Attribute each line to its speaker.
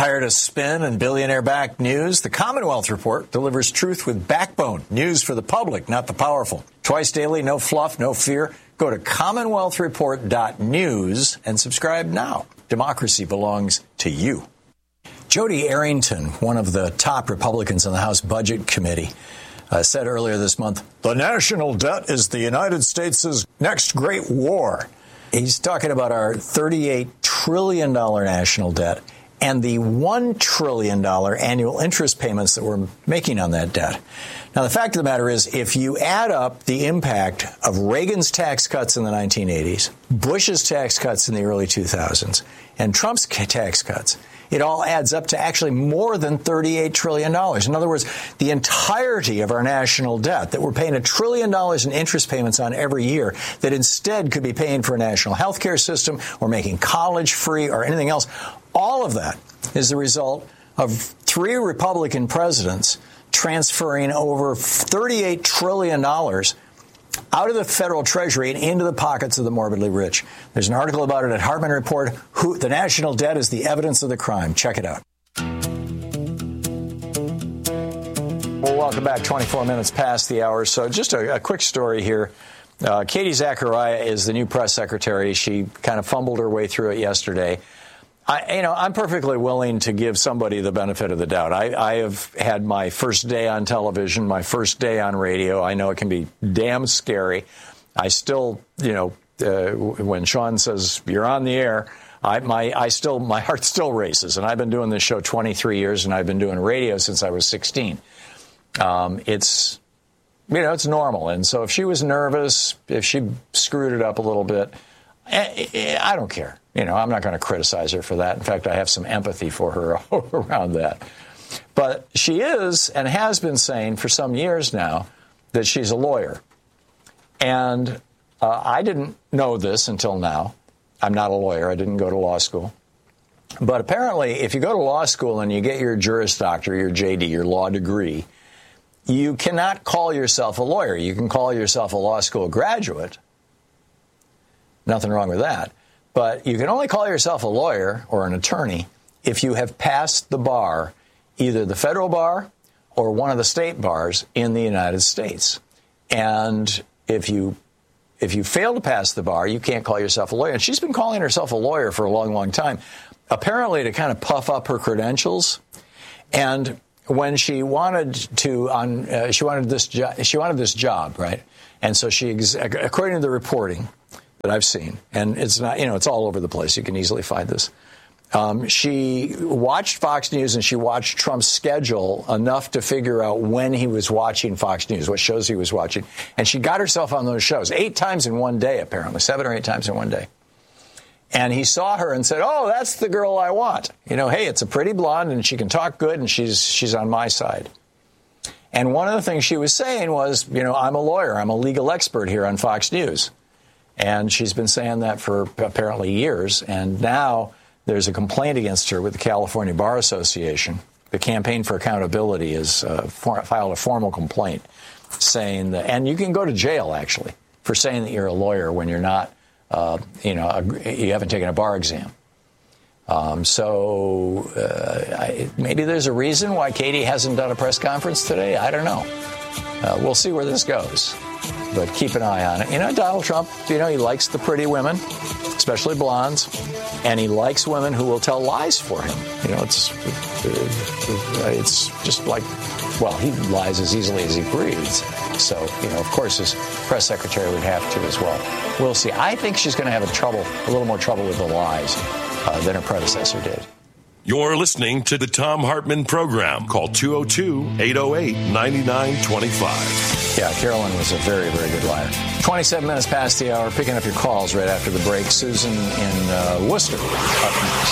Speaker 1: Tired of spin and billionaire-backed news? The Commonwealth Report delivers truth with backbone. News for the public, not the powerful. Twice daily, no fluff, no fear. Go to commonwealthreport.news and subscribe now. Democracy belongs to you. Jody Arrington, one of the top Republicans on the House Budget Committee, said earlier this month, the national debt is the United States' next great war. He's talking about our $38 trillion national debt and the $1 trillion annual interest payments that we're making on that debt. Now, the fact of the matter is, if you add up the impact of Reagan's tax cuts in the 1980s, Bush's tax cuts in the early 2000s, and Trump's tax cuts, it all adds up to actually more than $38 trillion. In other words, the entirety of our national debt that we're paying $1 trillion in interest payments on every year that instead could be paying for a national health care system or making college free or anything else, all of that is the result of 3 Republican presidents transferring over $38 trillion out of the federal treasury and into the pockets of the morbidly rich. There's an article about it at Hartman Report. The national debt is the evidence of the crime. Check it out. Well, welcome back. 24 minutes past the hour. So just a quick story here. Katie Zachariah is the new press secretary. She kind of fumbled her way through it yesterday. I'm perfectly willing to give somebody the benefit of the doubt. I have had my first day on television, my first day on radio. I know it can be damn scary. I still, when Sean says you're on the air, my heart still races. And I've been doing this show 23 years, and I've been doing radio since I was 16. It's normal. And so if she was nervous, if she screwed it up a little bit, I don't care. I'm not going to criticize her for that. In fact, I have some empathy for her around that. But she is and has been saying for some years now that she's a lawyer. And I didn't know this until now. I'm not a lawyer. I didn't go to law school. But apparently, if you go to law school and you get your Juris Doctor, your JD, your law degree, you cannot call yourself a lawyer. You can call yourself a law school graduate. Nothing wrong with that. But you can only call yourself a lawyer or an attorney if you have passed the bar, either the federal bar or one of the state bars in the United States. And if you fail to pass the bar, you can't call yourself a lawyer. And she's been calling herself a lawyer for a long, long time, apparently to kind of puff up her credentials. And when she wanted to, she wanted this job, right? And so according to the reporting that I've seen, and it's not, it's all over the place. You can easily find this. She watched Fox News and she watched Trump's schedule enough to figure out when he was watching Fox News, what shows he was watching. And she got herself on those shows 8 times in one day, apparently, 7 or 8 times in one day. And he saw her and said, oh, that's the girl I want. Hey, it's a pretty blonde and she can talk good and she's on my side. And one of the things she was saying was, I'm a lawyer. I'm a legal expert here on Fox News. And she's been saying that for apparently years. And now there's a complaint against her with the California Bar Association. The Campaign for Accountability has filed a formal complaint saying that, and you can go to jail, actually, for saying that you're a lawyer when you're not, you haven't taken a bar exam. Maybe there's a reason why Katie hasn't done a press conference today. I don't know. We'll see where this goes. But keep an eye on it. Donald Trump, he likes the pretty women, especially blondes, and he likes women who will tell lies for him. It's just like, well, he lies as easily as he breathes. So, of course, his press secretary would have to as well. We'll see. I think she's going to have a little more trouble with the lies than her predecessor did.
Speaker 2: You're listening to the Thom Hartmann Program. Call 202-808-9925.
Speaker 1: Yeah, Carolyn was a very, very good liar. 27 minutes past the hour, picking up your calls right after the break. Susan in Worcester up next.